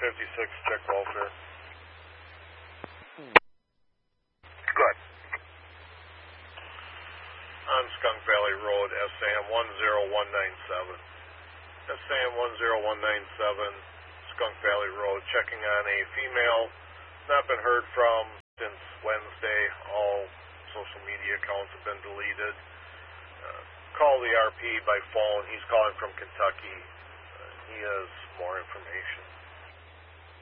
56, check welfare. Good. On Skunk Valley Road, SAM 10197. SAM 10197, Skunk Valley Road, checking on a female. Not been heard from since Wednesday. All social media accounts have been deleted. Call the RP by phone. He's calling from Kentucky. He has more information.